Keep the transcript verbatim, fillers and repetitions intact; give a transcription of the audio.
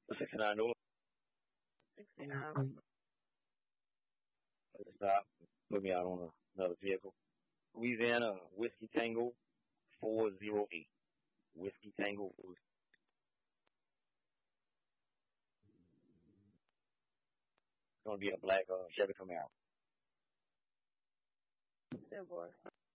sixty-nine dollars. sixty-nine. Stop. Put me out on another vehicle. Louisiana Whiskey Tango four zero eight. Whiskey Tango. It's gonna be a black uh, Chevy Camaro. Good boy.